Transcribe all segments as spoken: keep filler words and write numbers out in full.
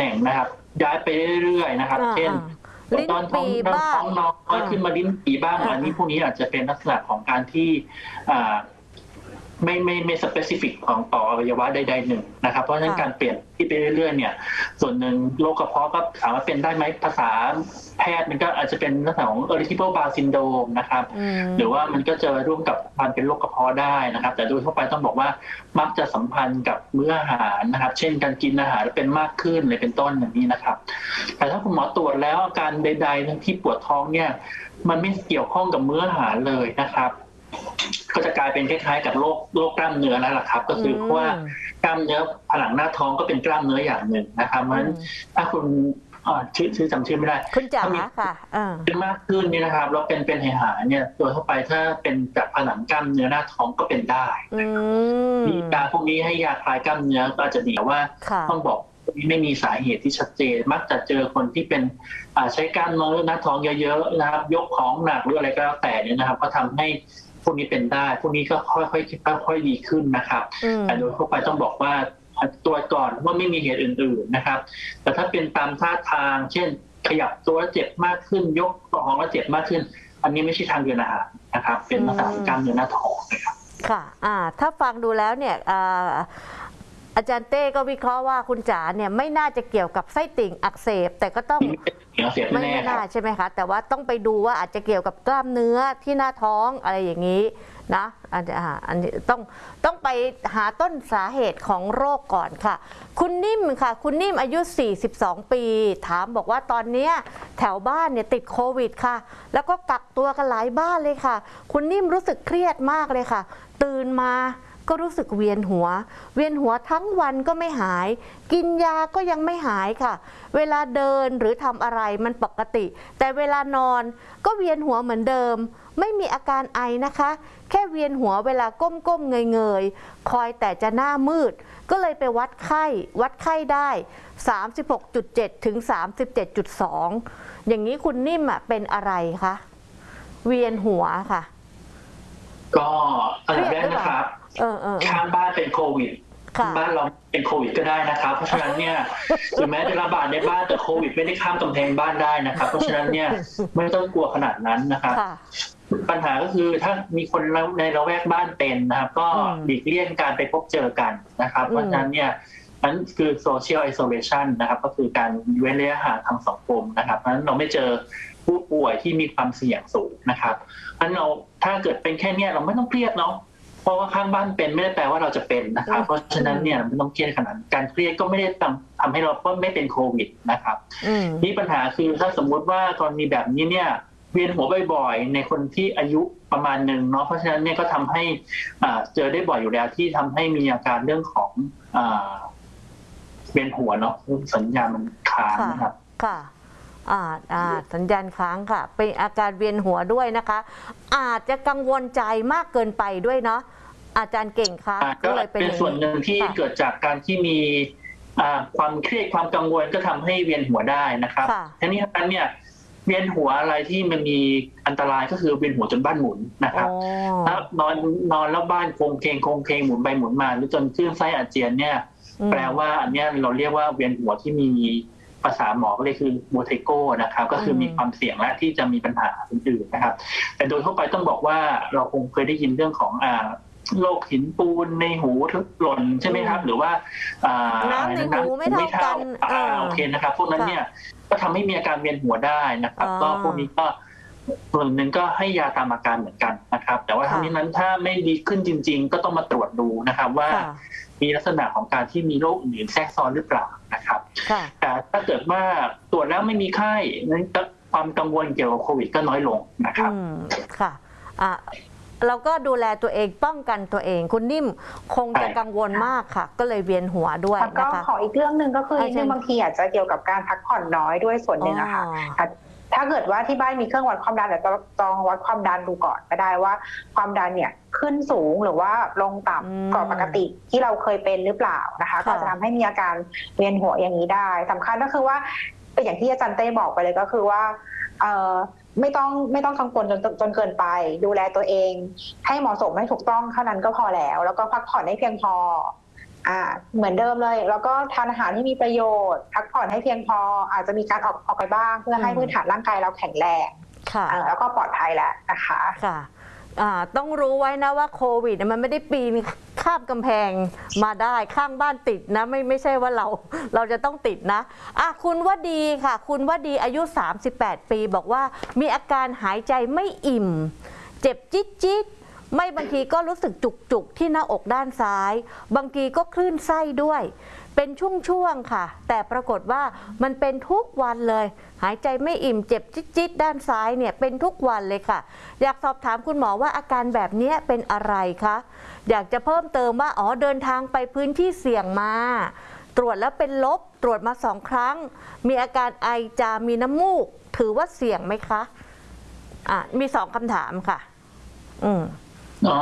น่งนะครับย้ายไปเรื่อยๆนะครับเช่นตอนท้องท้องน้อยขึ้นมาลิ้นปี่บ้างอันนี้พวกนี้อาจจะเป็นลักษณะของการที่ไม่ไม่ไม่สเปซิฟิกของต่ออวัยวะใดๆหนึ่งนะครับเพราะฉะนั้นการเปลี่ยนที่ไปเรื่อยๆเนี่ยส่วนหนึ่งโรคกระเพาะก็ถามว่าเป็นได้ไหมภาษาแพทย์มันก็อาจจะเป็นลักษณะของ irritable bowel syndrome นะครับหรือว่ามันก็จะร่วมกับการเป็นโรคกระเพาะได้นะครับแต่โดยทั่วไปต้องบอกว่ามักจะสัมพันธ์กับมื้ออาหารนะครับเช่นการกินอาหารเป็นมากขึ้นเลยเป็นต้นอย่างนี้นะครับแต่ถ้าคุณหมอตรวจแล้วอาการใดๆทั้งที่ปวดท้องเนี่ยมันไม่เกี่ยวข้องกับมื้ออาหารเลยนะครับก็จะกลายเป็นคล้ายๆกับโรคโรคกล้ามเนื้อแล้วล่ะครับก็คือเพราะว่ากล้ามเนื้อผนังหน้าท้องก็เป็นกล้ามเนื้ออย่างหนึ่งนะครับเพราะฉะนั้นถ้าคุณชื่อชื่อจำชื่อไม่ได้คุณจ๋าค่ะเป็นมากขึ้นนี่นะครับแล้วเป็นเป็นหายเนี่ยโดยทั่วไปถ้าเป็นจากผนังกล้ามเนื้อหน้าท้องก็เป็นได้มียาพวกนี้ให้ยาคลายกล้ามเนื้อก็อาจจะดีว่าต้องบอกไม่มีสาเหตุที่ชัดเจนมักจะเจอคนที่เป็นใช้กล้ามเนื้อหน้าท้องเยอะๆนะครับยกของหนักหรืออะไรก็แล้วแต่เนี่ยนะครับก็ทำให้พวกนี้เป็นได้พวกนี้ก็ค่อยๆค่อยๆดีขึ้นนะครับแต่โดยทั่วไปต้องบอกว่าตัวก่อนว่าไม่มีเหตุอื่นๆนะครับแต่ถ้าเป็นตามท่าทางเช่นขยับตัวเจ็บมากขึ้นยกของแล้วเจ็บมากขึ้นอันนี้ไม่ใช่ทางเดินอาหารนะครับเป็นลักษณะของกล้ามเนื้อหน้าท้องนะครับค่ะอ่าถ้าฟังดูแล้วเนี่ยอาจารย์เต้ก็วิเคราะห์ว่าคุณจ๋าเนี่ยไม่น่าจะเกี่ยวกับไส้ติ่งอักเสบแต่ก็ต้องไม่ไม่น่าใช่ไหมคะแต่ว่าต้องไปดูว่าอาจจะเกี่ยวกับกล้ามเนื้อที่หน้าท้องอะไรอย่างนี้นะอันนี้อันนี้ต้องต้องไปหาต้นสาเหตุของโรคก่อนค่ะคุณนิ่มค่ะคุณนิ่มอายุสี่สิบสองปีถามบอกว่าตอนนี้แถวบ้านเนี่ยติดโควิดค่ะแล้วก็กักตัวกันหลายบ้านเลยค่ะคุณนิ่มรู้สึกเครียดมากเลยค่ะตื่นมาก็รู้สึกเวียนหัวเวียนหัวทั้งวันก็ไม่หายกินยาก็ยังไม่หายค่ะเวลาเดินหรือทำอะไรมันปกติแต่เวลานอนก็เวียนหัวเหมือนเดิมไม่มีอาการไอนะคะแค่เวียนหัวเวลาก้มๆเงยๆคอยแต่จะหน้ามืดก็เลยไปวัดไข้วัดไข้ได้ สามสิบหกจุดเจ็ด ถึง สามสิบเจ็ดจุดสอง อย่างนี้คุณนิ่มอ่ะเป็นอะไรคะเวียนหัวค่ะก็อันดับแรกนะครับข้างบ้านเป็นโควิดบ้านเราเป็นโควิดก็ได้นะครับเพราะฉะนั้นเนี่ยถึงแม้จะระบาดในบ้านแต่โควิดไม่ได้ข้ามกำแพงบ้านได้นะครับเพราะฉะนั้นเนี่ยไม่ต้องกลัวขนาดนั้นนะครับปัญหาก็คือถ้ามีคนในละแวกบ้านเป็นนะครับก็หลีกเลี่ยงการไปพบเจอกันนะครับเพราะฉะนั้นเนี่ยนั้นคือ social isolation นะครับก็คือการเว้นระยะห่างทางสังคมนะครับเพราะฉะนั้นเราไม่เจอผู้ป่วยที่มีความเสี่ยงสูงนะครับเพราะฉะนั้นเราถ้าเกิดเป็นแค่นี้เราไม่ต้องเครียดเนาะเพราะว่าข้างบ้านเป็นไม่ได้แปลว่าเราจะเป็นนะครับเพราะฉะนั้นเนี่ยไม่ต้องเครียดขนาดการเครียดก็ไม่ได้ทำทำให้เราไม่เป็นโควิดนะครับนี่ปัญหาคือถ้าสมมุติว่ากรณีแบบนี้เนี่ยเวียนหัวบ่อยๆในคนที่อายุประมาณหนึ่งเนาะเพราะฉะนั้นเนี่ยก็ทำให้เจอได้บ่อยอยู่แล้วที่ทำให้มีอาการเรื่องของเวียนหัวเนาะสัญญาณมันค้างนะครับค่ะอ่าอ่าสัญญาณค้างค่ะเป็นอาการเวียนหัวด้วยนะคะอาจจะกังวลใจมากเกินไปด้วยเนาะอาจารย์เก่งคะก็เลยเป็นส่วนหนึ่งที่เกิดจากการที่มีความเครียดความกังวลก็ทำให้เวียนหัวได้นะครับทีนี้อันเนี่ยเวียนหัวอะไรที่มันมีอันตรายก็คือเวียนหัวจนบ้านหมุนนะครับถ้านอนนอนแล้วบ้านโคงเคงโคงเคงหมุนไปหมุนมาหรือจนคลื่นไส้อาเจียนเนี่ยแปลว่าอันนี้เราเรียกว่าเวียนหัวที่มีภาษาหมอก็เลยคือโบเทโกนะครับก็คือมีความเสี่ยงและที่จะมีปัญหาอื่นๆนะครับแต่โดยทั่วไปต้องบอกว่าเราคงเคยได้ยินเรื่องของอ่าโรคหินปูนในหูหล่นใช่ไหมครับหรือว่าน้ำในหูไม่เท่ากันโอเคนะครับพวกนั้นเนี่ยก็ทำให้มีอาการเวียนหัวได้นะครับก็พวกนี้ก็ส่วนหนึ่งก็ให้ยาตามอาการเหมือนกันนะครับแต่ว่าทั้งนี้นั้นถ้าไม่ดีขึ้นจริงๆก็ต้องมาตรวจดูนะครับว่ามีลักษณะของการที่มีโรคอื่นแทรกซ้อนหรือเปล่านะครับแต่ถ้าเกิดว่าตรวจแล้วไม่มีไข้นั้นความกังวลเกี่ยวกับโควิดก็น้อยลงนะครับค่ะเราก็ดูแลตัวเองป้องกันตัวเองคุณนิ่มคงจะกังวลมากค่ะก็เลยเวียนหัวด้วยนะคะก็ขออีกเรื่องหนึ่งก็คือเรื่องบางทีอาจจะเกี่ยวกับการพักผ่อนน้อยด้วยส่วนหนึ่งอะค่ะถ้าเกิดว่าที่บ้านมีเครื่องวัดความดันแต่ลองวัดความดันดูก่อนก็ได้ว่าความดันเนี่ยขึ้นสูงหรือว่าลงต่ำกว่าปกติที่เราเคยเป็นหรือเปล่านะคะก็จะทำให้มีอาการเวียนหัวอย่างนี้ได้สำคัญก็คือว่าอย่างที่อาจารย์เต้บอกไปเลยก็คือว่าเอ่อไม่ต้องไม่ต้องกังวลจนจนเกินไปดูแลตัวเองให้เหมาะสมให้ถูกต้องเท่านั้นก็พอแล้วแล้วก็พักผ่อนให้เพียงพออ่าเหมือนเดิมเลยแล้วก็ทานอาหารที่มีประโยชน์พักผ่อนให้เพียงพออาจจะมีการออกออกไปบ้างเพื่อให้พื้นฐานร่างกายเราแข็งแรงค่ะแล้วก็ปลอดภัยแล้วนะคะค่ะต้องรู้ไว้นะว่าโควิดมันไม่ได้ปีนข้ามกำแพงมาได้ข้างบ้านติดนะไม่ไม่ใช่ว่าเราเราจะต้องติดนะอ่ะคุณวดีค่ะคุณวดีอายุสามสิบแปดปีบอกว่ามีอาการหายใจไม่อิ่มเจ็บจิ๊ดจิ๊ดไม่บางทีก็รู้สึกจุกจุกที่หน้าอกด้านซ้ายบางทีก็คลื่นไส้ด้วยเป็นช่วงๆค่ะแต่ปรากฏว่ามันเป็นทุกวันเลยหายใจไม่อิ่มเจ็บจิ๊ดๆด้านซ้ายเนี่ยเป็นทุกวันเลยค่ะอยากสอบถามคุณหมอว่าอาการแบบนี้เป็นอะไรคะอยากจะเพิ่มเติมว่าอ๋อเดินทางไปพื้นที่เสี่ยงมาตรวจแล้วเป็นลบตรวจมาสองครั้งมีอาการไอจามมีน้ำมูกถือว่าเสี่ยงไหมคะอ่ะมีสองคำถามค่ะอืมอ๋อ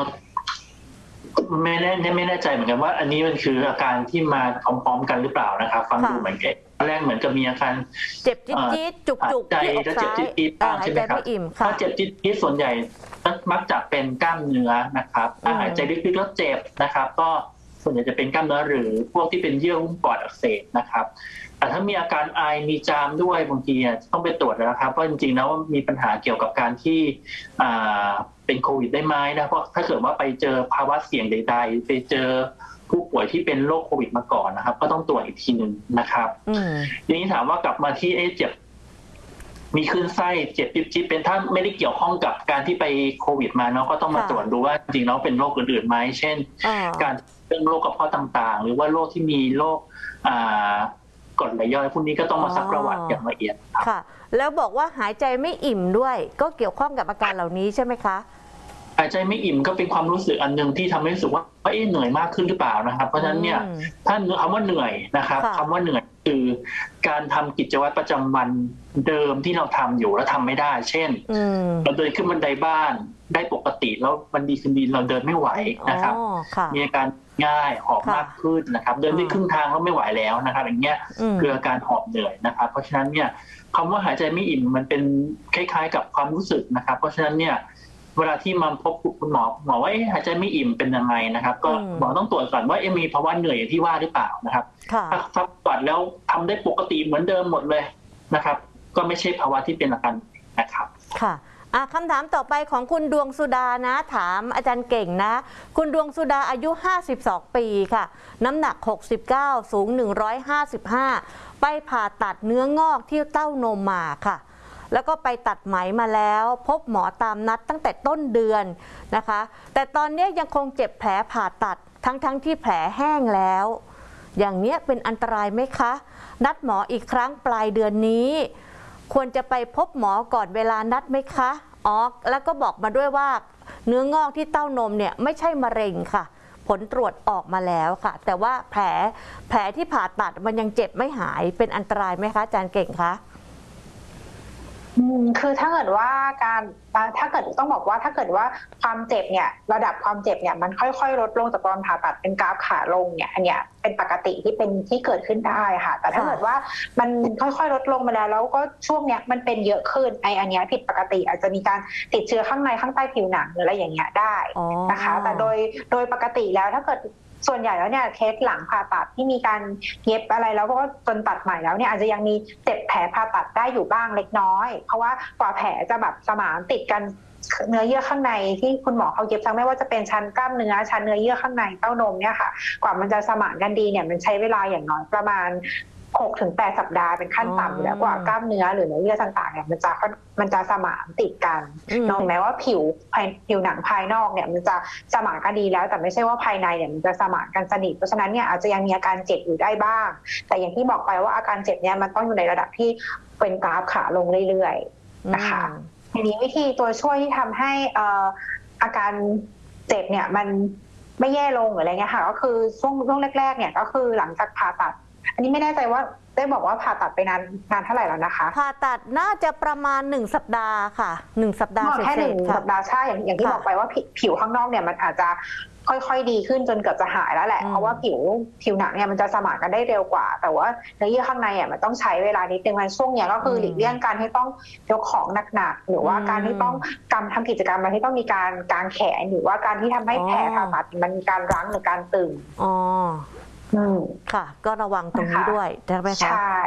ไม่แน่ไม่แน่ใจเหมือนกันว่าอันนี้มันคืออาการที่มาพร้อมๆกันหรือเปล่านะครับฟังดูเหมือนกันแรกเหมือนกับมีอาการเจ็บจี๊ดๆจุกๆที่อกซ้ายใช่ไหมครับถ้าเจ็บจี๊ดๆส่วนใหญ่มักจะเป็นกล้ามเนื้อนะครับถ้าหายใจลึกๆแล้วเจ็บนะครับก็ส่วนใหญ่จะเป็นกล้ามเนื้อหรือพวกที่เป็นเยื่อหุ้มปอดอักเสบนะครับแต่ถ้ามีอาการไอมีจามด้วยบางทีต้องไปตรวจนะครับเพราะจริงๆแล้วมีปัญหาเกี่ยวกับการที่เป็นโควิดได้ไหมนะเพราะถ้าเกิดว่าไปเจอภาวะเสี่ยงใดๆไปเจอผู้ป่วยที่เป็นโรคโควิดมาก่อนนะครับก็ต้องตรวจอีกทีหนึ่งนะครับทีนี้ถามว่ากลับมาที่เอ๊ะเจ็บมีคลื่นไส้เจ็บจิ๊บๆเป็นถ้าไม่ได้เกี่ยวข้องกับการที่ไปโควิดมาเนาะก็ต้องมาตรวจดูว่าจริงๆแล้วเป็นโรคอื่นๆไหมเช่นการเรื่องโรคกระเพาะต่างๆหรือว่าโรคที่มีโรคกรดไหลย้อนพวกนี้ก็ต้องมาซักประวัติอย่างละเอียดครับค่ะแล้วบอกว่าหายใจไม่อิ่มด้วยก็เกี่ยวข้องกับอาการเหล่านี้ใช่ไหมคะหายใจไม่อิ่มก็เป็นความรู้สึกอันนึงที่ทำให้รู้สึกว่าเอ๊ะเหนื่อยมากขึ้นหรือเปล่านะครับเพราะฉะนั้นเนี่ยถ้าคำว่าเหนื่อยนะครับคำว่าเหนื่อยคือการทำกิจวัตรประจำวันเดิมที่เราทำอยู่แล้วทำไม่ได้เช่นเราเดินขึ้นบันไดบ้านได้ปกติแล้ววันดีคืนดีเราเดินไม่ไหวนะครับมีอาการง่ายหอบมากขึ้นนะครับเดินได้ครึ่งทางแล้วไม่ไหวแล้วนะครับอย่างเงี้ยคืออาการหอบเหนื่อยนะครับเพราะฉะนั้นเนี่ยคำว่าหายใจไม่อิ่มมันเป็นคล้ายๆกับความรู้สึกนะครับเพราะฉะนั้นเนี่ยเวลาที่มาพบคุณหมอหมอว่าหายใจไม่อิ่มเป็นยังไงนะครับก็หมอต้องตรวจก่อนว่ามีภาวะเหนื่อยอย่างที่ว่าหรือเปล่านะครับถ้าตรวจแล้วทำได้ปกติเหมือนเดิมหมดเลยนะครับก็ไม่ใช่ภาวะที่เป็นอาการนะครับค่ะคำถามต่อไปของคุณดวงสุดานะถามอาจารย์เก่งนะคุณดวงสุดาอายุห้าสิบสองปีค่ะน้ำหนักหกสิบเก้าสูงหนึ่งร้อยห้าสิบห้าไปผ่าตัดเนื้องอกที่เต้านมมาค่ะแล้วก็ไปตัดไหมมาแล้วพบหมอตามนัดตั้งแต่ต้นเดือนนะคะแต่ตอนนี้ยังคงเจ็บแผลผ่าตัดทั้งๆ ท, ที่แผลแห้งแล้วอย่างนี้เป็นอันตรายไหมคะนัดหมออีกครั้งปลายเดือนนี้ควรจะไปพบหมอก่อนเวลานัดไหมคะอ๋อแล้วก็บอกมาด้วยว่าเนื้องอกที่เต้านมเนี่ยไม่ใช่มะเร็งค่ะผลตรวจออกมาแล้วค่ะแต่ว่าแผลแผลที่ผ่าตัดมันยังเจ็บไม่หายเป็นอันตรายไหมคะอาจารย์เก่งคะคือถ้าเกิดว่าการถ้าเกิดต้องบอกว่าถ้าเกิดว่าความเจ็บเนี่ยระดับความเจ็บเนี่ยมันค่อยๆลดลงจากตอนผ่าตัดเป็นกราฟขาลงเนี่ยอันเนี้ยเป็นปกติที่เป็นที่เกิดขึ้นได้ค่ะแต่ถ้าเกิดว่ามันค่อยๆลดลงมาแล้วแล้วก็ช่วงเนี้ยมันเป็นเยอะขึ้นไออันเนี้ยผิดปกติอาจจะมีการติดเชื้อข้างในข้างใต้ผิวหนังหรืออะไรอย่างเงี้ยได้นะคะแต่โดยโดยปกติแล้วถ้าเกิดส่วนใหญ่แล้วเนี่ยเคสหลังผ่าตัดที่มีการเย็บอะไรแล้วก็จนตัดใหม่แล้วเนี่ยอาจจะยังมีเจ็บแผลผ่าตัดได้อยู่บ้างเล็กน้อยเพราะว่ากว่าแผลจะแบบสมานติดกันเนื้อเยื่อข้างในที่คุณหมอเขาเย็บทั้งไม่ว่าจะเป็นชั้นกล้ามเนื้อชั้นเนื้อเยื่อข้างในเต้านมเนี่ยค่ะกว่ามันจะสมานกันดีเนี่ยมันใช้เวลาอย่างน้อยประมาณหกถึงแปดสัปดาห์เป็นขั้นต่ำอยู่แล้วกว่ากล้ามเนื้อหรือเนื้อเยื่อต่างๆเนี่ยมันจะมันจะสมานติดกันนอกแม้ว่าผิวผิวหนังภายนอกเนี่ยมันจะสมานกันดีแล้วแต่ไม่ใช่ว่าภายในเนี่ยมันจะสมานกันสนิทเพราะฉะนั้นเนี่ยอาจจะยังมีอาการเจ็บอยู่ได้บ้างแต่อย่างที่บอกไปว่าอาการเจ็บเนี่ยมันต้องอยู่ในระดับที่เป็นกราฟขาลงเรื่อยๆนะคะทีนี้วิธีตัวช่วยที่ทำให้อาการเจ็บเนี่ยมันไม่แย่ลงหรืออะไรเงี้ยค่ะก็คือช่วงช่วงแรกๆเนี่ยก็คือหลังจากผ่าตัดอันนี้ไม่แน่ใจว่าได้บอกว่าผ่าตัดไปนานนานเท่าไหร่แล้วนะคะผ่าตัดน่าจะประมาณหนึ่งสัปดาห์ค่ะหนึ่งสัปดาห์แค่หนึ่งสัปดาห์ใช่อย่างอย่างที่บอกไปว่าผิวข้างนอกเนี่ยมันอาจจะค่อยๆดีขึ้นจนเกือบจะหายแล้วแหละเพราะว่าผิวผิวหนังเนี่ยมันจะสมานกันได้เร็วกว่าแต่ว่าเนื้อเยื่อข้างในอ่ะมันต้องใช้เวลานิดนึงในช่วงเนี้ยก็คือหลีกเลี่ยงการที่ต้องยกของหนักๆหรือว่าการที่ต้องกำทำกิจกรรมอะไรที่ต้องมีการกางแขนหรือว่าการที่ทำให้แผลผ่าตัดมันมีการรั้งหรือการตึงอ๋ออืมค่ะก็ระวังตรงนี้ด้วยใช่ไหมคะใช่